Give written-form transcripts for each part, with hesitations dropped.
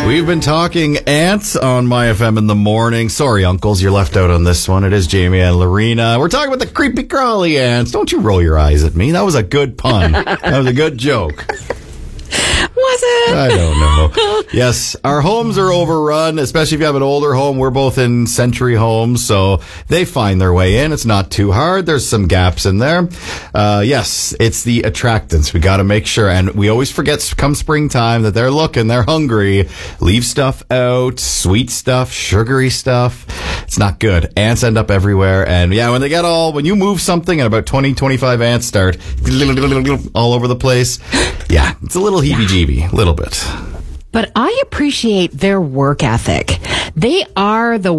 We've been talking ants on My FM in the morning. Sorry, uncles, you're left out on this one. It is Jamie and Lorena. We're talking about the creepy crawly ants. Don't you roll your eyes at me. That was a good pun. That was a good joke. Was it? I don't know. Yes, our homes are overrun, especially if you have an older home. We're both in Century homes, so they find their way in. It's not too hard. There's some gaps in there. Yes, it's the attractants. We got to make sure, and we always forget come springtime that they're looking, they're hungry. Leave stuff out, sweet stuff, sugary stuff. It's not good. Ants end up everywhere, and yeah, when you move something and about 20, 25 ants start all over the place, yeah, it's a little heebie-jeebie, a little bit. But I appreciate their work ethic. They are the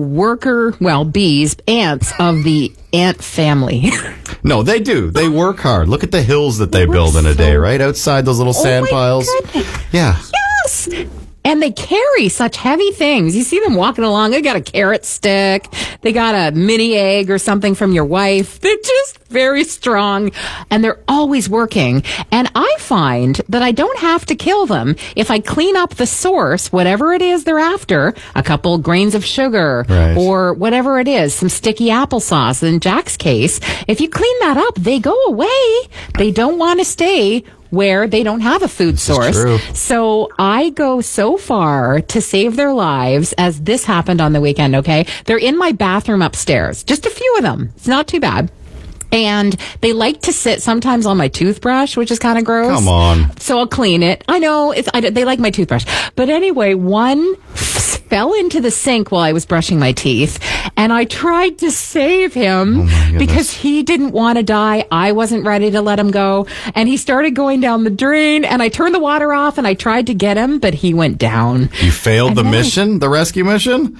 ants of the ant family. No, they do. They work hard. Look at the hills that they build in a day, right? Outside those little sand piles. Goodness. Yeah. Yes. And they carry such heavy things. You see them walking along. They got a carrot stick. They got a mini egg or something from your wife. They're just very strong. And they're always working. And I find that I don't have to kill them if I clean up the source, whatever it is they're after, a couple grains of sugar or whatever it is, some sticky applesauce. In Jack's case, if you clean that up, they go away. They don't want to stay where they don't have a food source. So I go so far to save their lives, as this happened on the weekend, okay? They're in my bathroom upstairs. Just a few of them. It's not too bad. And they like to sit sometimes on my toothbrush, which is kind of gross. Come on. So I'll clean it. I know they like my toothbrush. But anyway, one fell into the sink while I was brushing my teeth, and I tried to save him because he didn't want to die. I wasn't ready to let him go, and he started going down the drain, and I turned the water off, and I tried to get him, but he went down. You failed the mission, the rescue mission?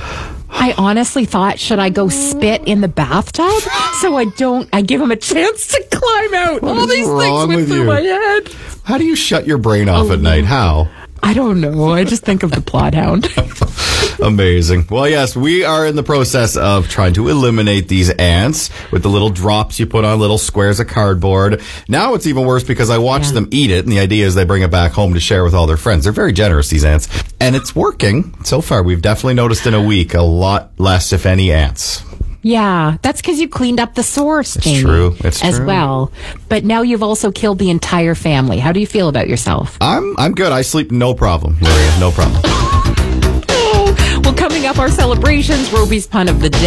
I honestly thought, should I go spit in the bathtub so I give him a chance to climb out? All these things went through my head. How do you shut your brain off at night? How? I don't know. I just think of the Plothound. Amazing. Well, yes, we are in the process of trying to eliminate these ants with the little drops you put on little squares of cardboard. Now it's even worse because I watch them eat it, and the idea is they bring it back home to share with all their friends. They're very generous, these ants. And it's working. So far, we've definitely noticed in a week a lot less, if any, ants. Yeah, that's because you cleaned up the source, Jamie. It's true. As well. But now you've also killed the entire family. How do you feel about yourself? I'm good. I sleep no problem, Maria. No problem. Well, coming up, our celebrations, Roby's pun of the day.